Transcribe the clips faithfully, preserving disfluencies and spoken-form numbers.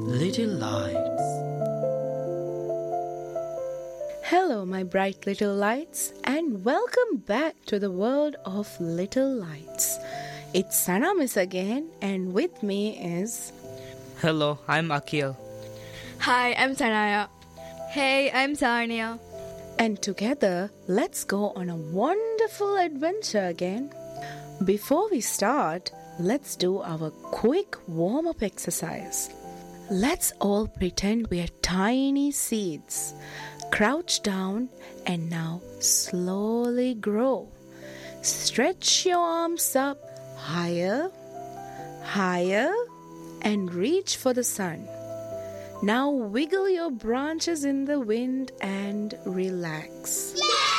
Little Lights. Hello, my bright little lights, and welcome back to the world of Little Lights. It's Sana Miss again, and with me is... Hello, I'm Akil. Hi, I'm Sanaya. Hey, I'm Sarnia. And together, let's go on a wonderful adventure again. Before we start, let's do our quick warm-up exercise. Let's all pretend we are tiny seeds. Crouch down and now slowly grow. Stretch your arms up higher, higher, and reach for the sun. Now wiggle your branches in the wind and relax.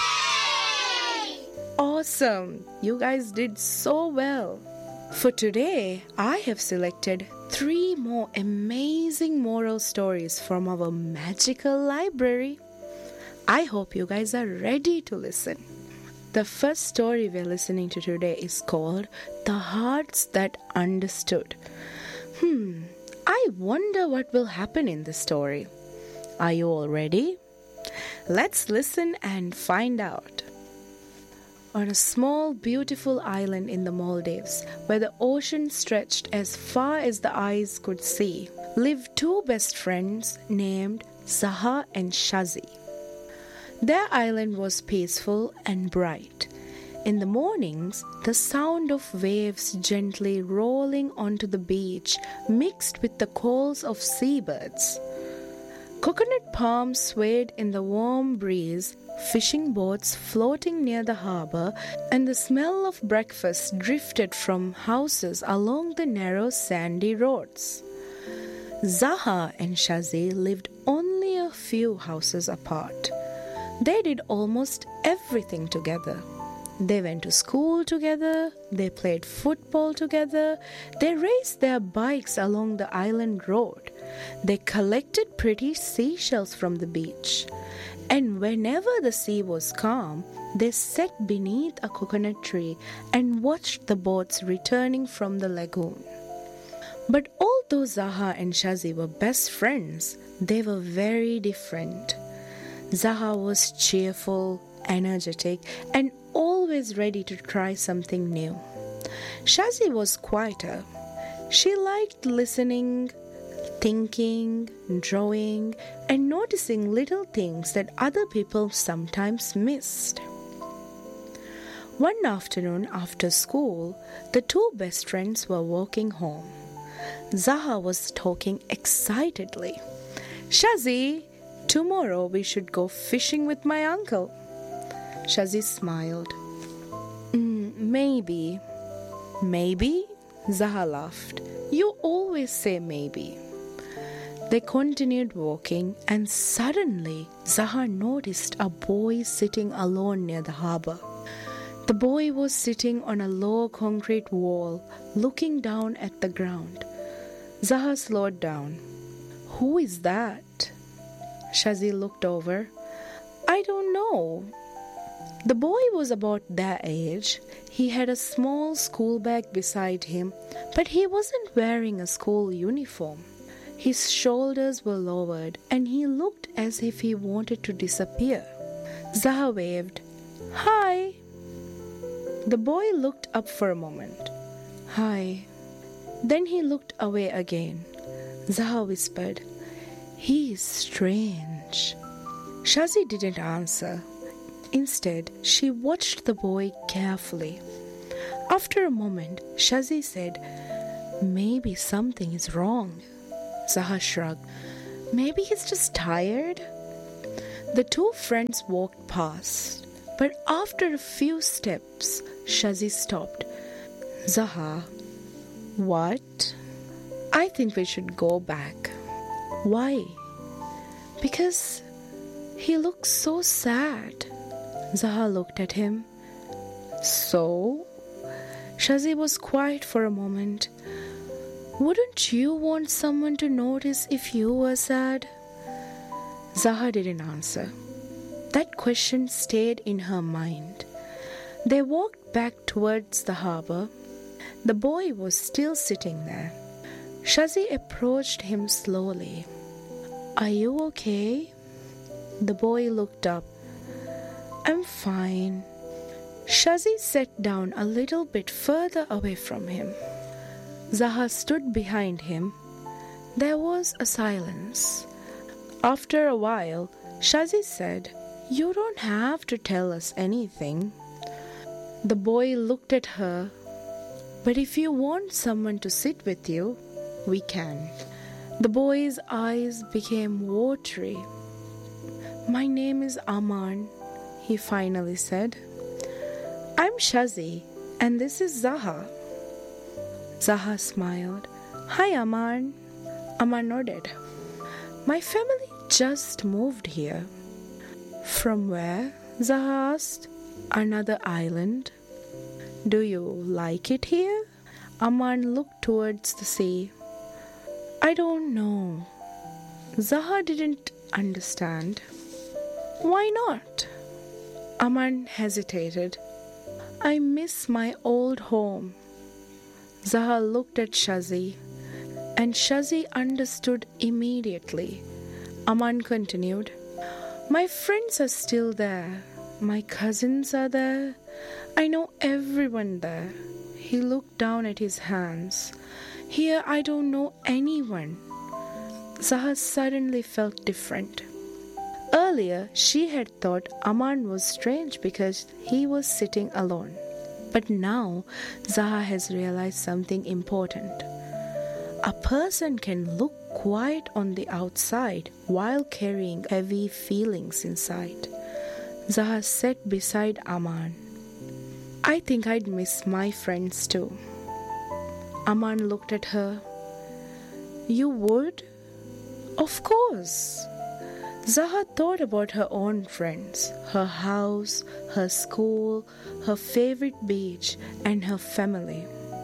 Yay! Awesome! You guys did so well. For today, I have selected three more amazing moral stories from our magical library. I hope you guys are ready to listen. The first story we're listening to today is called The Hearts That Understood. Hmm, I wonder what will happen in this story. Are you all ready? Let's listen and find out. On a small, beautiful island in the Maldives, where the ocean stretched as far as the eyes could see, lived two best friends named Zaha and Shazi. Their island was peaceful and bright. In the mornings, the sound of waves gently rolling onto the beach mixed with the calls of seabirds. Coconut palms swayed in the warm breeze, fishing boats floating near the harbor, and the smell of breakfast drifted from houses along the narrow sandy roads. Zaha and Shazi lived only a few houses apart. They did almost everything together. They went to school together, they played football together, they raced their bikes along the island road, they collected pretty seashells from the beach, and whenever the sea was calm, they sat beneath a coconut tree and watched the boats returning from the lagoon. But although Zaha and Shazi were best friends, they were very different. Zaha was cheerful, energetic, and always ready to try something new. Shazi was quieter. She liked listening, thinking, drawing, and noticing little things that other people sometimes missed. One afternoon after school, the two best friends were walking home. Zaha was talking excitedly. "Shazi, tomorrow we should go fishing with my uncle." Shazi smiled. Mm, maybe. Maybe? Zaha laughed. You always say maybe. They continued walking, and suddenly Zaha noticed a boy sitting alone near the harbor. The boy was sitting on a low concrete wall, looking down at the ground. Zaha slowed down. Who is that? Shazi looked over. I don't know. The boy was about their age. He had a small school bag beside him, but he wasn't wearing a school uniform. His shoulders were lowered, and he looked as if he wanted to disappear. Zaha waved. Hi. The boy looked up for a moment. Hi. Then he looked away again. Zaha whispered, He is strange. Shazi didn't answer. Instead, she watched the boy carefully. After a moment, Shazi said, Maybe something is wrong. Zaha shrugged. Maybe he's just tired. The two friends walked past, but after a few steps, Shazi stopped. Zaha, what? I think we should go back. Why? Because he looks so sad. Zaha looked at him. So? Shazi was quiet for a moment. Wouldn't you want someone to notice if you were sad? Zaha didn't answer. That question stayed in her mind. They walked back towards the harbor. The boy was still sitting there. Shazi approached him slowly. Are you okay? The boy looked up. I'm fine. Shazi sat down a little bit further away from him. Zaha stood behind him. There was a silence. After a while, Shazi said, You don't have to tell us anything. The boy looked at her. But if you want someone to sit with you, we can. The boy's eyes became watery. My name is Aman, he finally said. I'm Shazi, and this is Zaha. Zaha smiled. Hi, Aman. Aman nodded. My family just moved here. From where? Zaha asked. Another island. Do you like it here? Aman looked towards the sea. I don't know. Zaha didn't understand. Why not? Aman hesitated. I miss my old home. Zaha looked at Shazi, and Shazi understood immediately. Aman continued. My friends are still there. My cousins are there. I know everyone there. He looked down at his hands. Here I don't know anyone. Zaha suddenly felt different. Earlier, she had thought Aman was strange because he was sitting alone. But now, Zaha has realized something important. A person can look quiet on the outside while carrying heavy feelings inside. Zaha sat beside Aman. I think I'd miss my friends too. Aman looked at her. You would? Of course. Zaha thought about her own friends, her house, her school, her favorite beach, and her family.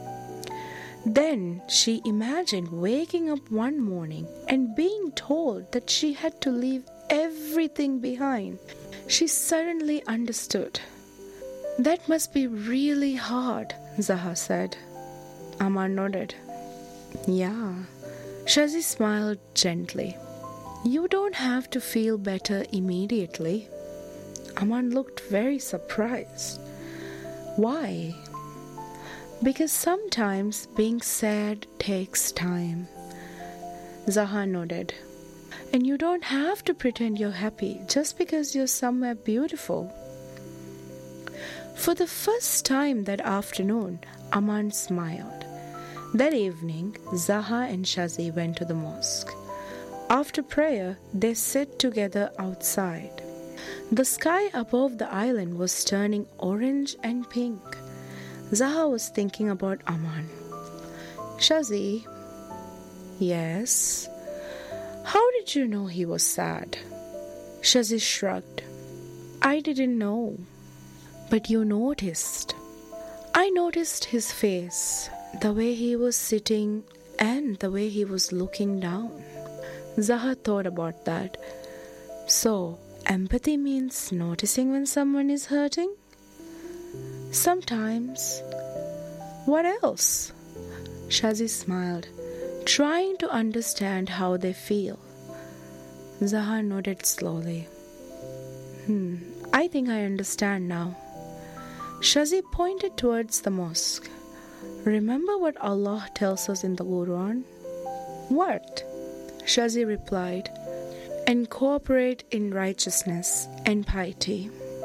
Then she imagined waking up one morning and being told that she had to leave everything behind. She suddenly understood. That must be really hard, Zaha said. Aman nodded. Yeah. Shazi smiled gently. You don't have to feel better immediately. Aman looked very surprised. Why? Because sometimes being sad takes time. Zaha nodded. And you don't have to pretend you're happy just because you're somewhere beautiful. For the first time that afternoon, Aman smiled. That evening, Zaha and Shazi went to the mosque. After prayer, they sat together outside. The sky above the island was turning orange and pink. Zaha was thinking about Aman. Shazi, yes? How did you know he was sad? Shazi shrugged. I didn't know. But you noticed. I noticed his face, the way he was sitting and the way he was looking down. Zaha thought about that. So, empathy means noticing when someone is hurting? Sometimes. What else? Shazi smiled, trying to understand how they feel. Zaha nodded slowly. Hmm, I think I understand now. Shazi pointed towards the mosque. Remember what Allah tells us in the Quran? What? Shazi replied, and cooperate in righteousness and piety.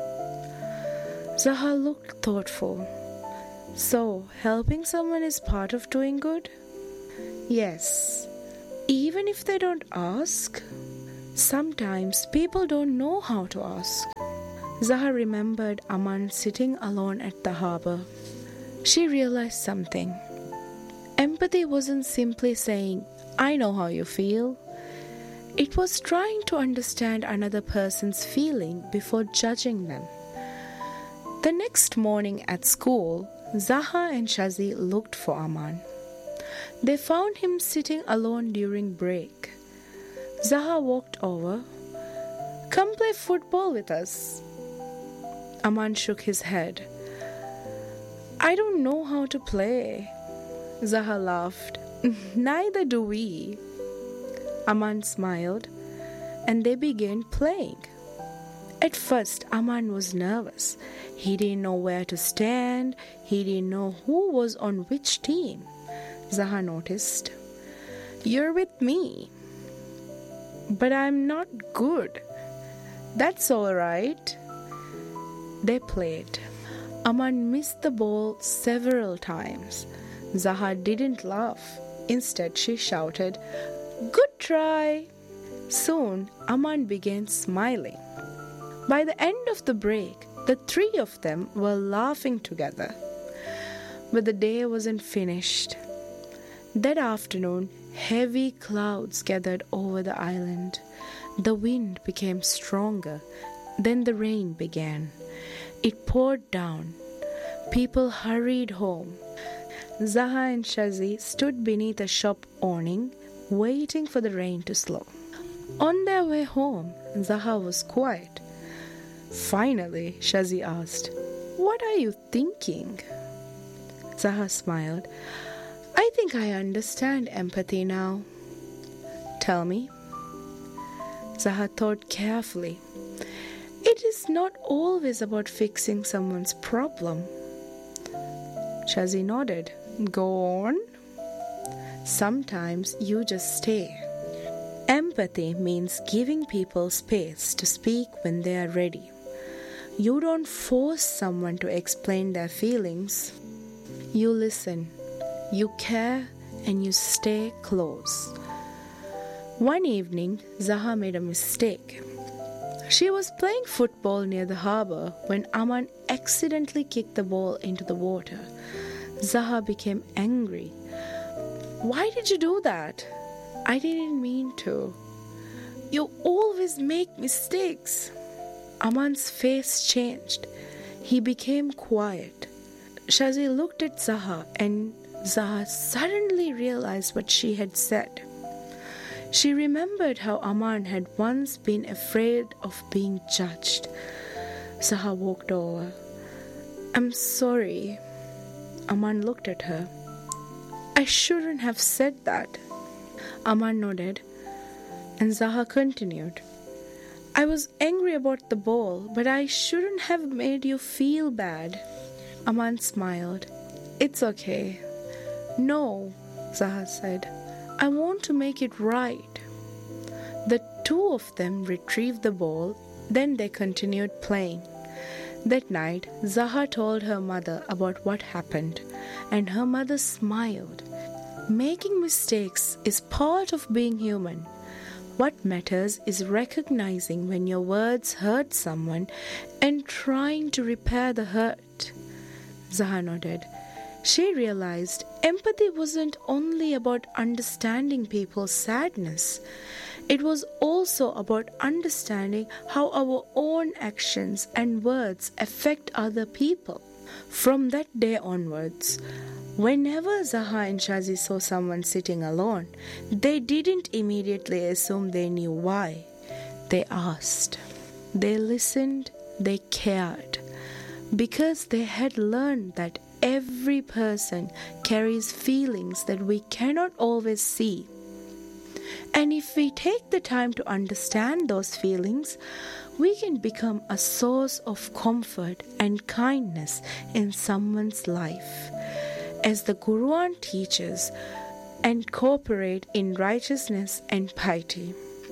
Zaha looked thoughtful. So, helping someone is part of doing good? Yes. Even if they don't ask? Sometimes people don't know how to ask. Zaha remembered Aman sitting alone at the harbor. She realized something. Empathy wasn't simply saying, I know how you feel. It was trying to understand another person's feeling before judging them. The next morning at school, Zaha and Shazi looked for Aman. They found him sitting alone during break. Zaha walked over. Come play football with us. Aman shook his head. I don't know how to play. Zaha laughed. Neither do we. Aman smiled, and they began playing. At first, Aman was nervous. He didn't know where to stand. He didn't know who was on which team. Zaha noticed. You're with me. But I'm not good. That's all right. They played. Aman missed the ball several times. Zaha didn't laugh. Instead, she shouted, "Good try!" Soon, Aman began smiling. By the end of the break, the three of them were laughing together. But the day wasn't finished. That afternoon, heavy clouds gathered over the island. The wind became stronger. Then the rain began. It poured down. People hurried home. Zaha and Shazi stood beneath a shop awning, waiting for the rain to slow. On their way home, Zaha was quiet. Finally, Shazi asked, "What are you thinking?" Zaha smiled. "I think I understand empathy now." "Tell me." Zaha thought carefully. "It is not always about fixing someone's problem." Shazi nodded. "Go on." "Sometimes you just stay." Empathy means giving people space to speak when they are ready. You don't force someone to explain their feelings. You listen, you care, and you stay close. One evening, Zaha made a mistake. She was playing football near the harbor when Aman accidentally kicked the ball into the water. Zaha became angry. "Why did you do that?" "I didn't mean to." "You always make mistakes." Aman's face changed. He became quiet. Shazi looked at Zaha, and Zaha suddenly realized what she had said. She remembered how Aman had once been afraid of being judged. Zaha walked over. "I'm sorry." Aman looked at her. "I shouldn't have said that." Aman nodded, and Zaha continued. "I was angry about the ball, but I shouldn't have made you feel bad." Aman smiled. "It's okay." "No," Zaha said. "I want to make it right." The two of them retrieved the ball, then they continued playing. That night, Zaha told her mother about what happened, and her mother smiled. Making mistakes is part of being human. What matters is recognizing when your words hurt someone and trying to repair the hurt. Zaha nodded. She realized empathy wasn't only about understanding people's sadness. It was also about understanding how our own actions and words affect other people. From that day onwards, whenever Zaha and Shazi saw someone sitting alone, they didn't immediately assume they knew why. They asked. They listened. They cared. Because they had learned that every person carries feelings that we cannot always see. And if we take the time to understand those feelings, we can become a source of comfort and kindness in someone's life. As the Quran teaches, and cooperate in righteousness and piety.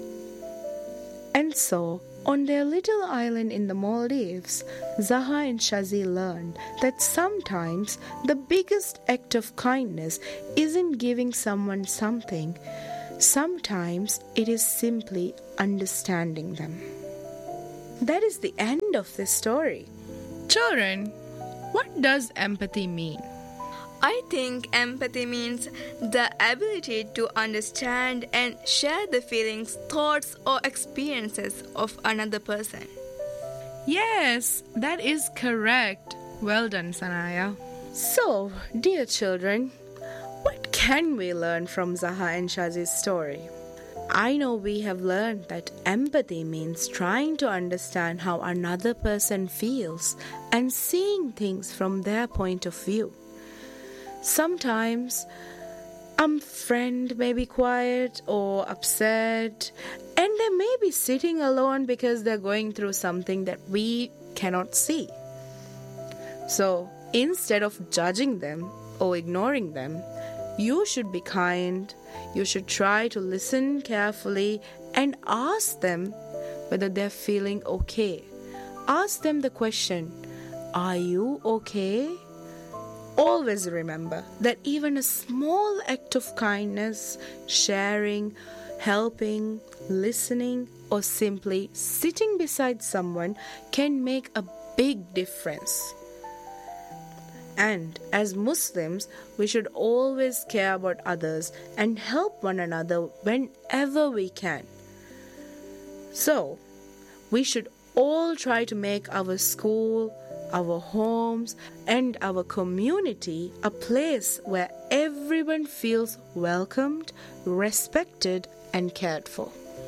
And so, on their little island in the Maldives, Zaha and Shazi learned that sometimes the biggest act of kindness isn't giving someone something. Sometimes it is simply understanding them. That is the end of this story. Children, what does empathy mean? I think empathy means the ability to understand and share the feelings, thoughts, or experiences of another person. Yes, that is correct. Well done, Sanaya. So, dear children, what can we learn from Zaha and Shazi's story? I know we have learned that empathy means trying to understand how another person feels and seeing things from their point of view. Sometimes A friend may be quiet or upset, and they may be sitting alone because they're going through something that we cannot see. So instead of judging them or ignoring them, you should be kind. You should try to listen carefully and ask them whether they're feeling okay. Ask them the question, "Are you okay?" Always remember that even a small act of kindness, sharing, helping, listening, or simply sitting beside someone can make a big difference. And as Muslims, we should always care about others and help one another whenever we can. So, we should all try to make our school, our homes, and our community a place where everyone feels welcomed, respected, and cared for.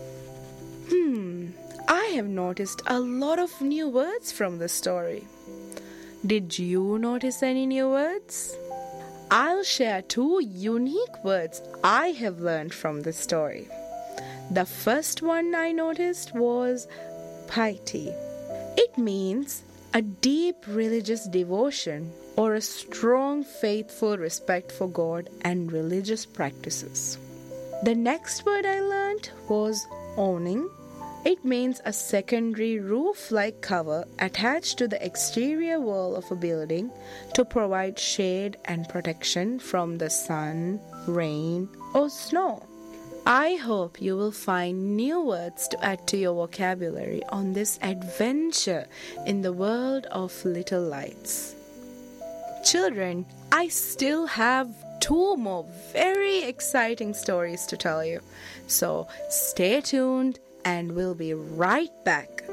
Hmm, I have noticed a lot of new words from the story. Did you notice any new words? I'll share two unique words I have learned from this story. The first one I noticed was piety. It means a deep religious devotion or a strong, faithful respect for God and religious practices. The next word I learned was awning. It means a secondary roof-like cover attached to the exterior wall of a building to provide shade and protection from the sun, rain, or snow. I hope you will find new words to add to your vocabulary on this adventure in the world of little lights. Children, I still have two more very exciting stories to tell you. So stay tuned and we'll be right back.